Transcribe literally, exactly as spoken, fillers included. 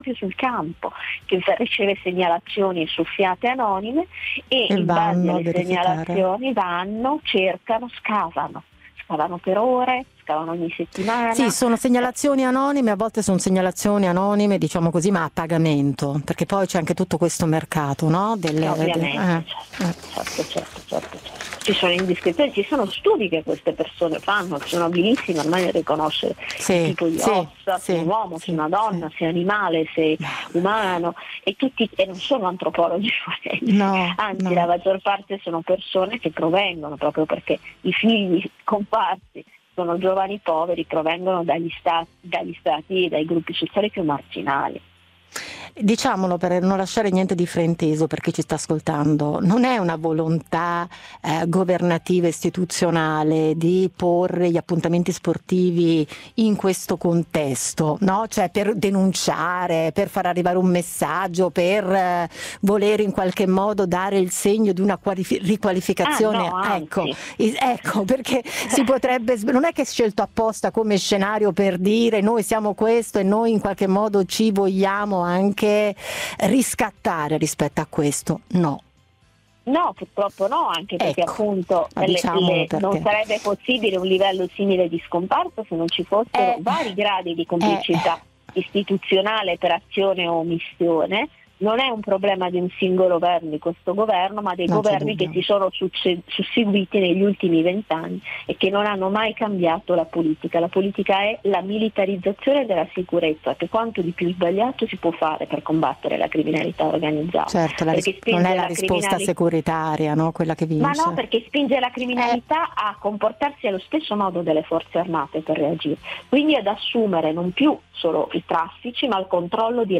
proprio sul campo, che riceve segnalazioni su fiate anonime e, e in base alle verificare. segnalazioni vanno, cercano, scavano. Scavano per ore, scavano ogni settimana. Sì, sono segnalazioni anonime, a volte sono segnalazioni anonime, diciamo così, ma a pagamento, perché poi c'è anche tutto questo mercato, no? Delle, Ovviamente, de, eh, certo, certo, certo, certo, certo. Ci sono indiscrezioni, ci sono studi che queste persone fanno, che sono abilissime ormai a riconoscere sì, il tipo di sì, ossa, sì, se un uomo, sì, se una donna, sì. se animale, se umano, e tutti, e non sono antropologi forensi, No, anzi no. la maggior parte sono persone che provengono, proprio perché i figli comparsi sono giovani poveri, provengono dagli stati, dagli stati e dai gruppi sociali più marginali. Diciamolo per non lasciare niente di frainteso per chi ci sta ascoltando, non è una volontà eh, governativa istituzionale di porre gli appuntamenti sportivi in questo contesto, no? Cioè per denunciare, per far arrivare un messaggio, per eh, voler in qualche modo dare il segno di una qualifi- riqualificazione. Ah, no, anzi. Ecco, is- ecco, perché si potrebbe, non è che è scelto apposta come scenario per dire noi siamo questo e noi in qualche modo ci vogliamo anche riscattare rispetto a questo, no. No, purtroppo no, anche perché Ecco, appunto ma le, le, perché. non sarebbe possibile un livello simile di scomparsa se non ci fossero Eh, vari gradi di eh, complicità istituzionale per azione o omissione. Non è un problema di un singolo governo, di questo governo, ma dei non c'è governi che dubbio. si sono succe- susseguiti negli ultimi vent'anni e che non hanno mai cambiato la politica. La politica è la militarizzazione della sicurezza, che quanto di più sbagliato si può fare per combattere la criminalità organizzata. Certo, la ris- non è la, la risposta criminali... securitaria, no? Quella che vince. Ma no, perché spinge la criminalità eh. a comportarsi allo stesso modo delle forze armate per reagire, quindi ad assumere non più solo i traffici, ma il controllo di